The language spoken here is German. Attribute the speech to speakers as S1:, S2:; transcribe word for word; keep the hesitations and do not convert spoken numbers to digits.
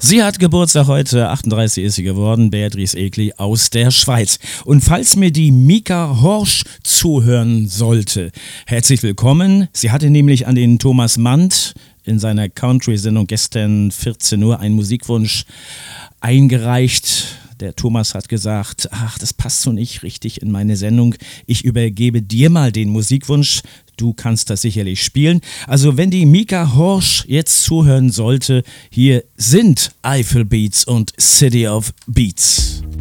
S1: Sie hat Geburtstag heute, achtunddreißig ist sie geworden, Beatrice Egli aus der Schweiz. Und falls mir die Mika Horsch zuhören sollte, herzlich willkommen. Sie hatte nämlich an den Thomas Mandt in seiner Country-Sendung gestern vierzehn Uhr einen Musikwunsch eingereicht. Der Thomas hat gesagt, ach, das passt so nicht richtig in meine Sendung. Ich übergebe dir mal den Musikwunsch. Du kannst das sicherlich spielen. Also wenn die Mika Horsch jetzt zuhören sollte, hier sind Eiffel Beats und City of Beats.